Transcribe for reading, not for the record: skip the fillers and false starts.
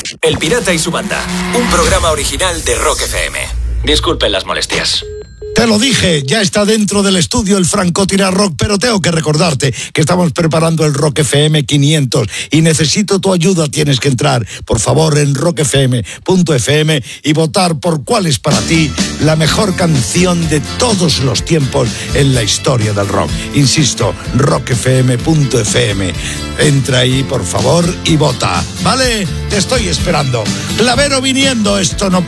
El Pirata y su banda, un programa original de Rock FM. Disculpen las molestias. Te lo dije, ya está dentro del estudio el Francotira Rock, pero tengo que recordarte que estamos preparando el Rock FM 500 y necesito tu ayuda. Tienes que entrar, por favor, en rockfm.fm y votar por cuál es para ti la mejor canción de todos los tiempos en la historia del rock. Insisto, rockfm.fm. Entra ahí, por favor, y vota, ¿vale? Te estoy esperando. Clavero viniendo, esto no